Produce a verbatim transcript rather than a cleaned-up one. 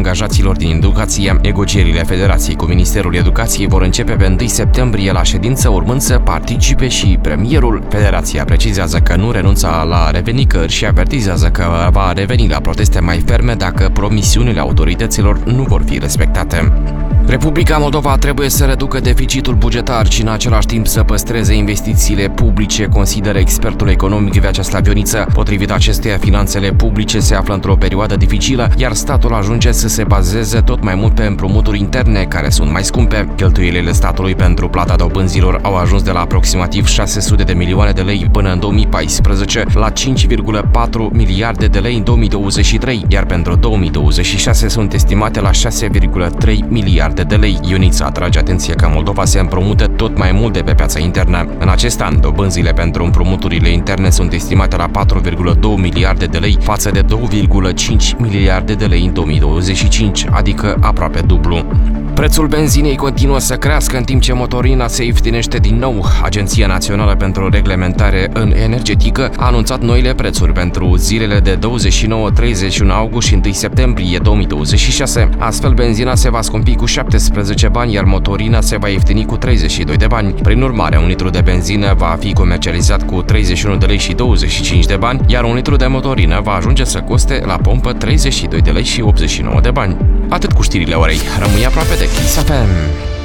angajaților din educație. Negocierile Federației cu Ministerul Educației vor începe pe întâi septembrie la ședință, urmând să participe și premierul. Federația precizează că nu renunță la revenicări și avertizează că va reveni la proteste mai ferme dacă promisiunile autorităților nu vor fi respectate. Republica Moldova trebuie să reducă deficitul bugetar și în același timp să păstreze investițiile publice, consideră expertul economic Vyacheslav Ioniță. Potrivit acestuia, finanțele publice se află într-o perioadă dificilă, iar statul ajunge să se bazeze tot mai mult pe împrumuturi interne, care sunt mai scumpe. Cheltuielile statului pentru plata dobânzilor au ajuns de la aproximativ șase sute de milioane de lei până în două mii paisprezece la cinci virgulă patru miliarde de lei în două mii douăzeci și trei, iar pentru două mii douăzeci și șase sunt estimate la șase virgulă trei miliarde de lei. Ioniță atrage atenție că Moldova se împrumută tot mai mult de pe piața internă. În acest an, dobânzile pentru împrumuturile interne sunt estimate la patru virgulă doi miliarde de lei față de două virgulă cinci miliarde de lei în două mii douăzeci și cinci, adică aproape dublu. Prețul benzinei continuă să crească în timp ce motorina se ieftinește din nou. Agenția Națională pentru Reglementare în Energetică a anunțat noile prețuri pentru zilele de douăzeci și nouă treizeci și unu august și întâi septembrie două mii douăzeci și șase. Astfel, benzina se va scumpi cu șaptesprezece bani, iar motorina se va ieftini cu treizeci și doi de bani. Prin urmare, un litru de benzină va fi comercializat cu treizeci și unu de lei și douăzeci și cinci de bani, iar un litru de motorină va ajunge să coste la pompă treizeci și doi de lei și optzeci și nouă de bani. Atât cu știrile orei. Rămâi aproape de Kiss F M.